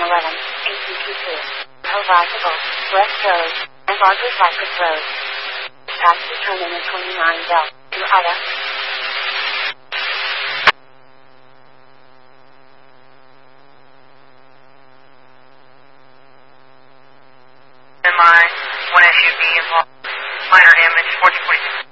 11, ACQ2, Horizontal, West Road, and Rogers Cypress Road. Taxi turn in 29 Bell, to Ida. MI, 1 SUV involved, minor damage, 1446.